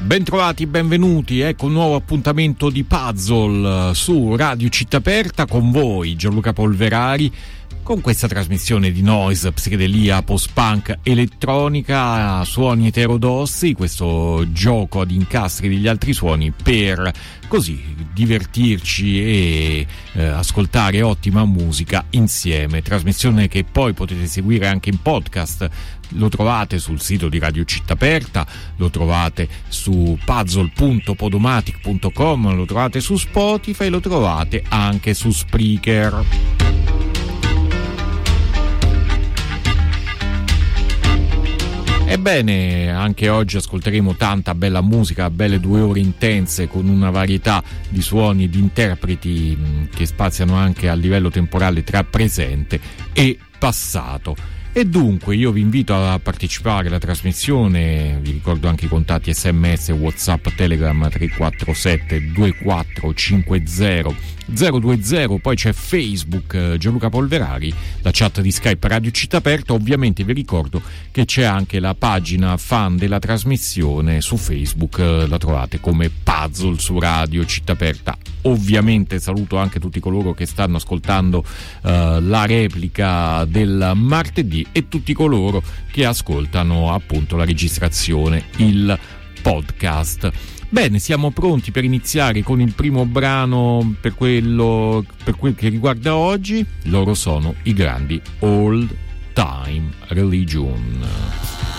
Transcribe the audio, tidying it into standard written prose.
Bentrovati, benvenuti, ecco un nuovo appuntamento di Puzzle su Radio Città Aperta con voi Gianluca Polverari, con questa trasmissione di noise, psichedelia, post-punk, elettronica, suoni eterodossi, questo gioco ad incastri degli altri suoni per così divertirci e ascoltare ottima musica insieme. Trasmissione che poi potete seguire anche in podcast. Lo trovate sul sito di Radio Città Aperta, lo trovate su puzzle.podomatic.com, lo trovate su Spotify, lo trovate anche su Spreaker. Ebbene, anche oggi ascolteremo tanta bella musica, belle 2 ore intense con una varietà di suoni e di interpreti che spaziano anche a livello temporale tra presente e passato. E dunque io vi invito a partecipare alla trasmissione, vi ricordo anche i contatti SMS, WhatsApp, Telegram 347 2450 020, poi c'è Facebook Gianluca Polverari, la chat di Skype Radio Città Aperta. Ovviamente vi ricordo che c'è anche la pagina fan della trasmissione su Facebook, la trovate come Puzzle su Radio Città Aperta. Ovviamente saluto anche tutti coloro che stanno ascoltando la replica del martedì e tutti coloro che ascoltano appunto la registrazione, il podcast. Bene, siamo pronti per iniziare con il primo brano per quel che riguarda oggi. Loro sono i grandi Old Time Religion.